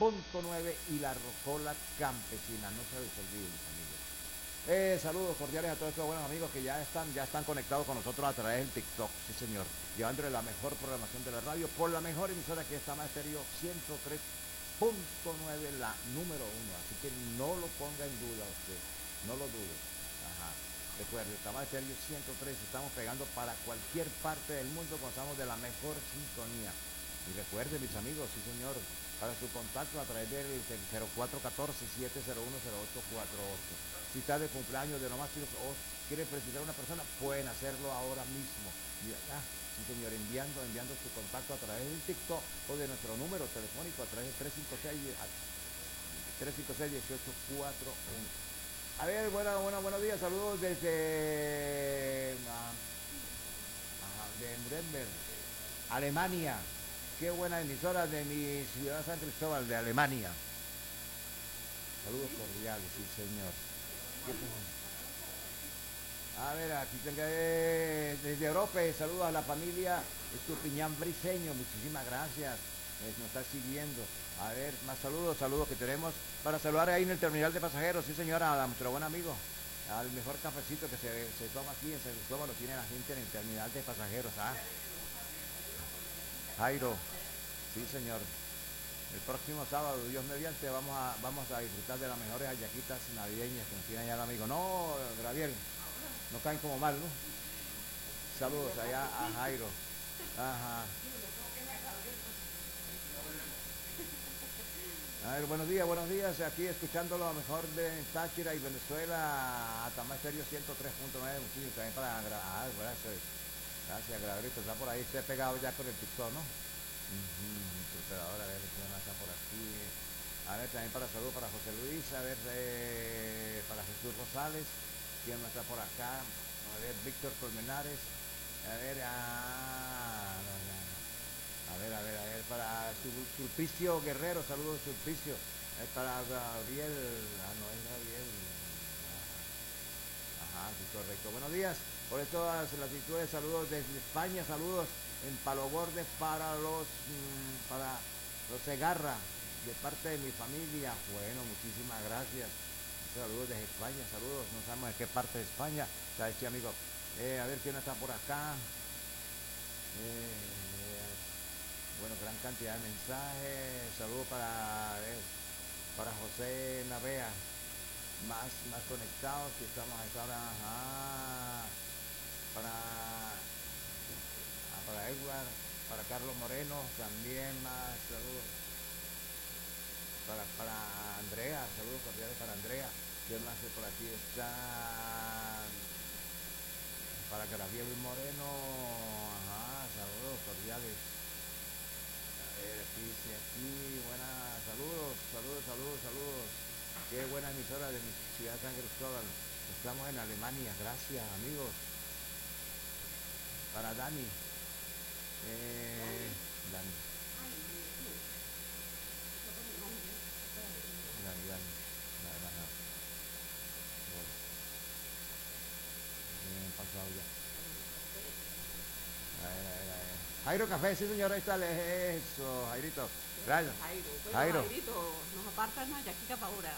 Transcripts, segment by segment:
103.9 y la rocola campesina. No se les olvide, mis amigos. Saludos cordiales a todos estos buenos amigos que ya están conectados con nosotros a través del TikTok, sí señor, llevándole la mejor programación de la radio por la mejor emisora que está más estéreo 103.9, la número uno, así que no lo ponga en duda usted, no lo dude. Ajá. Recuerde, Tama Estéreo 103, estamos pegando para cualquier parte del mundo, gozamos de la mejor sintonía. Y recuerde, mis amigos, sí señor, para su contacto a través del 0414-701-0848. Si está de cumpleaños, de nomásticos o quiere felicitar a una persona, pueden hacerlo ahora mismo. Sí señor, enviando su contacto a través del TikTok o de nuestro número telefónico a través del 356-1841. A ver, buenos días, saludos desde de Nuremberg, Alemania. Qué buena emisora de mi ciudad San Cristóbal, de Alemania. Saludos cordiales, sí señor. A ver, aquí tengo desde Europa, saludos a la familia Estupiñán Briseño, muchísimas gracias, nos está siguiendo. A ver, más saludos que tenemos para saludar ahí en el terminal de pasajeros, sí señora, a nuestro buen amigo, al mejor cafecito que se toma aquí en San Cristóbal, lo tiene la gente en el terminal de pasajeros, Jairo, sí señor. El próximo sábado, Dios mediante, vamos a disfrutar de las mejores hallaquitas navideñas que nos tiene allá el amigo. No, Gabriel, no caen como mal, ¿no? Saludos allá a Jairo. Ajá. A ver, buenos días, aquí escuchando lo mejor de Táchira y Venezuela, a Tama Estéreo 103.9, muchísimo, también para gracias, Gabriel, está por ahí, esté pegado ya con el TikTok, ¿no? Pero ahora a ver quién más está por aquí. A ver, también para salud para José Luis, a ver, para Jesús Rosales, quién más está por acá, a ver, Víctor Colmenares, a ver, para Sulpicio Guerrero, saludos Sulpicio, para Gabriel, no es Gabriel, sí, correcto, buenos días, por todas las actitudes, saludos desde España, saludos en Palo Gordes para los Segarra, de parte de mi familia. Bueno, muchísimas gracias. Saludos desde España, saludos, no sabemos de qué parte de España, ¿sabes qué, amigo? A ver quién está por acá. Bueno, gran cantidad de mensajes, saludos para José Navea, más conectados, que estamos a esta hora, para Edward, para Carlos Moreno, también más saludos. Para Andrea, saludos cordiales para Andrea. ¿Quién más por aquí está? Para Gabriel Moreno, saludos cordiales. A ver, aquí, buenas, saludos. Qué buena emisora de mi ciudad San Cristóbal. Estamos en Alemania, gracias amigos. Para Dani. Dani. Pasado ya. A ver. Jairo Café, sí señor, ahí está, eso, Jairito. Gracias. Jairo. Jairito, nos aparta una yaquica para ahora.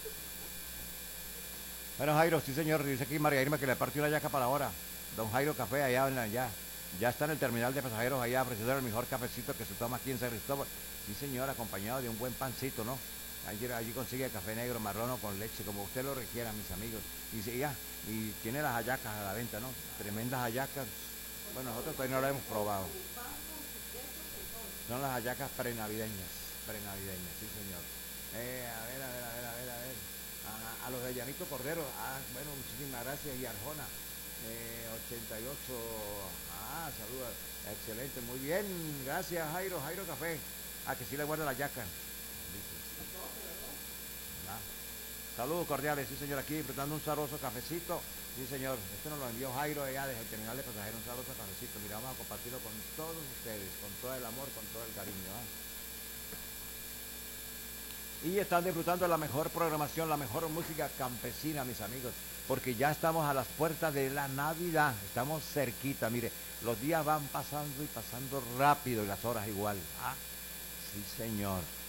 Bueno, Jairo, sí señor, dice aquí María Irma que le partió una yaca para ahora. Don Jairo Café, allá ya está en el terminal de pasajeros, allá ofreciendo el mejor cafecito que se toma aquí en San Cristóbal. Sí señor, acompañado de un buen pancito, ¿no? Allí consigue café negro, marrón o con leche, como usted lo requiera, mis amigos. Y tiene las hallacas a la venta, ¿no? Tremendas hallacas. Bueno, nosotros todavía no las hemos probado. Son las hallacas prenavideñas, sí señor. A ver. A los de Llanito Cordero, bueno, muchísimas gracias. Y Arjona, 88, saludos, excelente, muy bien, gracias Jairo Café, que sí le guarda la yaca. Saludos cordiales, sí señor, aquí disfrutando un sabroso cafecito, sí señor, este nos lo envió Jairo allá desde el terminal de pasajeros, un sabroso cafecito, mira, vamos a compartirlo con todos ustedes, con todo el amor, con todo el cariño, Y están disfrutando de la mejor programación, la mejor música campesina, mis amigos, porque ya estamos a las puertas de la Navidad, estamos cerquita, mire, los días van pasando y pasando rápido y las horas igual. Sí, señor.